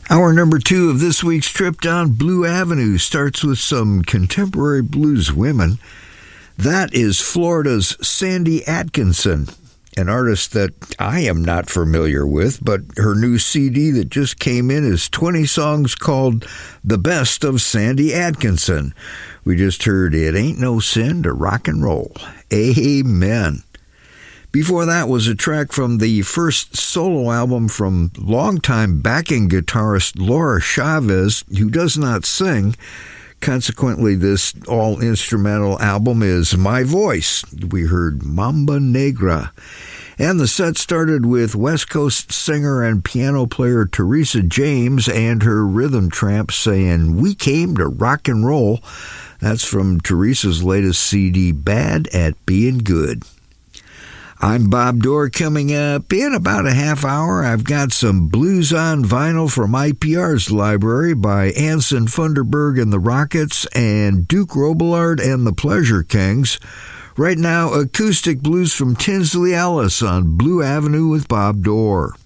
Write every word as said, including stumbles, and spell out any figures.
Hour number two of this week's trip down Blue Avenue starts with some contemporary blues women. That is Florida's Sandy Atkinson, an artist that I am not familiar with, but her new C D that just came in is twenty songs called The Best of Sandy Atkinson. We just heard It Ain't No Sin to Rock and Roll. Amen. Before that was a track from the first solo album from longtime backing guitarist Laura Chavez, who does not sing. Consequently, this all-instrumental album is My Voice. We heard Mamba Negra. And the set started with West Coast singer and piano player Teresa James and her rhythm tramp saying, "We came to rock and roll." That's from Teresa's latest C D, Bad at Being Good. I'm Bob Dorr. Coming up in about a half hour, I've got some blues on vinyl from I P R's library by Anson Funderburgh and the Rockets and Duke Robillard and the Pleasure Kings. Right now, acoustic blues from Tinsley Ellis on Blue Avenue with Bob Dorr.